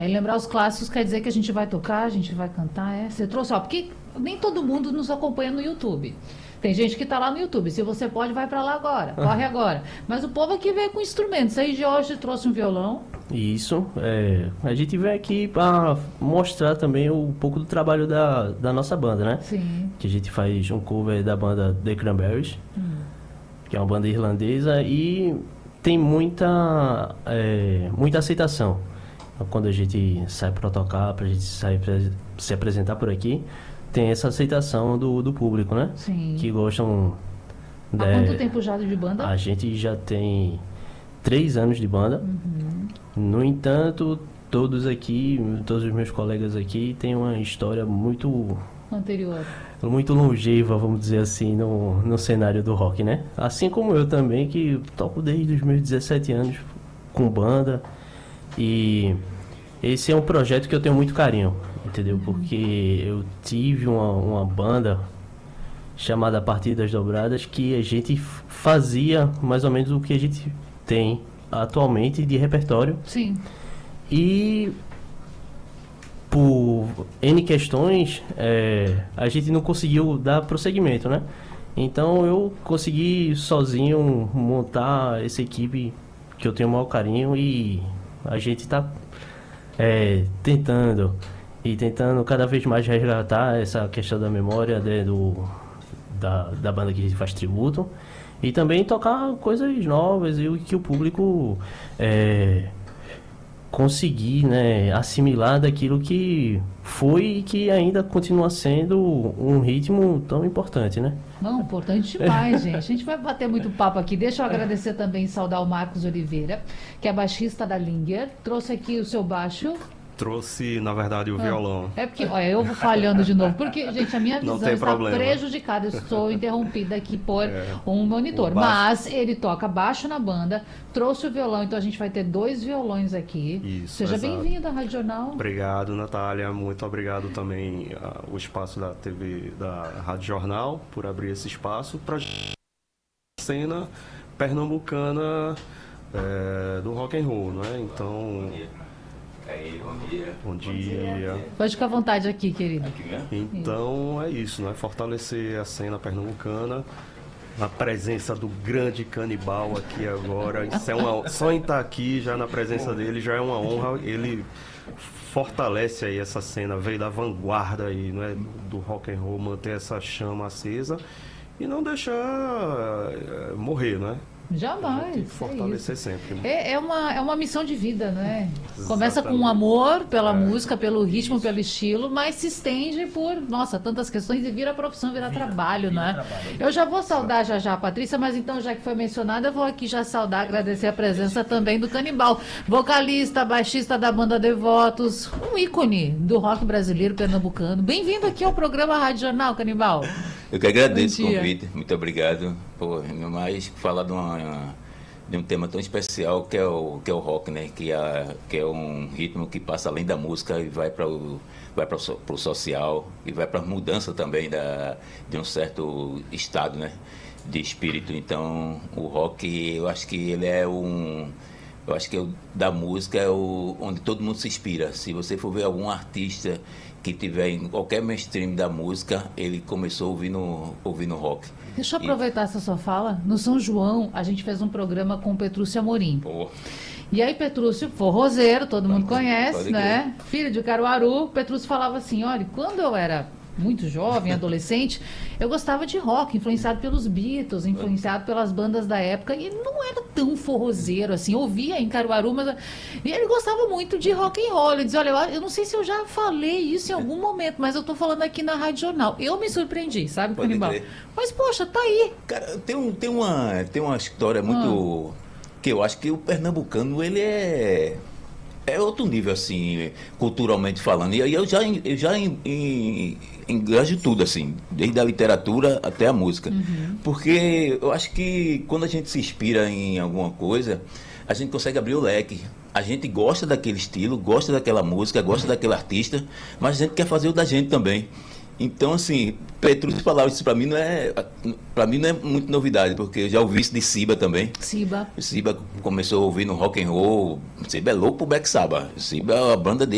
lembrar os clássicos quer dizer que a gente vai tocar, a gente vai cantar, é? Você trouxe, ó, porque nem todo mundo nos acompanha no YouTube. Tem gente que tá lá no YouTube. Se você pode, vai para lá agora, corre agora. Mas o povo aqui veio com instrumentos. Aí Jorge trouxe um violão. Isso, a gente vem aqui para mostrar também um pouco do trabalho da nossa banda, né? Sim. Que a gente faz um cover da banda The Cranberries, que é uma banda irlandesa, e tem muita aceitação. Quando a gente sai para tocar, pra gente sair para se apresentar por aqui, tem essa aceitação do público, né? Sim. Que gostam. Há quanto tempo já de banda? A gente já tem 3 anos de banda. No entanto, todos os meus colegas aqui têm uma história muito longeva, vamos dizer assim, no cenário do rock, né? Assim como eu também, que toco desde os meus 17 anos com banda. E esse é um projeto que eu tenho muito carinho, entendeu? Porque eu tive uma banda chamada Partidas Dobradas, que a gente fazia mais ou menos o que a gente tem atualmente de repertório. Sim. E por N questões, a gente não conseguiu dar prosseguimento, né? Então eu consegui sozinho montar essa equipe que eu tenho o maior carinho, e a gente está tentando cada vez mais resgatar essa questão da memória da banda que a gente faz tributo, e também tocar coisas novas e que o público conseguir, né, assimilar daquilo que foi e que ainda continua sendo um ritmo tão importante, né? Não, importante demais, gente. A gente vai bater muito papo aqui. Deixa eu agradecer também e saudar o Marcos Oliveira, que é baixista da Linger. Trouxe aqui o seu baixo. Trouxe, na verdade, o violão. É porque, olha, eu vou falhando de novo, porque, gente, a minha visão está problema. prejudicada. Eu sou interrompida aqui por um monitor. Mas ele toca baixo na banda, trouxe o violão, então a gente vai ter 2 violões aqui. Isso, Seja exato. bem-vindo à Rádio Jornal. Obrigado, Natália. Muito obrigado também ao espaço da TV, da Rádio Jornal, por abrir esse espaço para a cena pernambucana do rock and roll, né? Então... Bom dia. Pode ficar à vontade aqui, querido. Então é isso, né? Fortalecer a cena pernambucana, a presença do grande Canibal aqui agora. Isso só em estar aqui, já na presença dele, já é uma honra. Ele fortalece aí essa cena, veio da vanguarda aí, né? Do rock and roll, manter essa chama acesa e não deixar morrer, né? Jamais. Fortalecer sempre. É uma missão de vida, né? Começa com um amor pela música, pelo ritmo, pelo estilo, mas se estende por, tantas questões e vira profissão, vira trabalho, né? Eu já vou saudar já a Patrícia, mas então, já que foi mencionada, eu vou aqui já saudar, agradecer a presença também do Canibal, vocalista, baixista da banda Devotos, um ícone do rock brasileiro pernambucano. Bem-vindo aqui ao programa Rádio Jornal, Canibal. Eu que agradeço o convite, muito obrigado. Pô, mais falar de um tema tão especial que é o rock, né? Que é um ritmo que passa além da música e vai para o social e vai para a mudança também de um certo estado, né? De espírito. Então, o rock, eu acho que ele eu acho que da música é onde todo mundo se inspira. Se você for ver algum artista que tiver em qualquer mainstream da música, ele começou ouvindo rock. Deixa eu aproveitar essa sua fala. No São João, a gente fez um programa com o Petrúcio Amorim. Pô. E aí, Petrúcio, forrozeiro, todo mundo conhece, né? Filho de Caruaru. Petrúcio falava assim, olha, quando eu era muito jovem, adolescente, eu gostava de rock, influenciado pelos Beatles, influenciado pelas bandas da época, e não era tão forrozeiro assim, ouvia em Caruaru, mas e ele gostava muito de rock and roll. Ele dizia, olha, eu não sei se eu já falei isso em algum momento, mas eu tô falando aqui na Rádio Jornal. Eu me surpreendi, sabe, Canibal? Mas, poxa, tá aí. Cara, tem uma história muito... que eu acho que o pernambucano, ele é outro nível, assim, culturalmente falando. E aí eu já engajo tudo, assim, desde a literatura até a música. Porque eu acho que quando a gente se inspira em alguma coisa, a gente consegue abrir o leque. A gente gosta daquele estilo, gosta daquela música, gosta daquele artista, mas a gente quer fazer o da gente também. Então, assim, Petrúcio falava isso pra mim não é muito novidade, porque eu já ouvi isso de Siba também. Siba Começou ouvindo rock and roll. Siba é louco pro Black Sabbath. Siba, a banda dele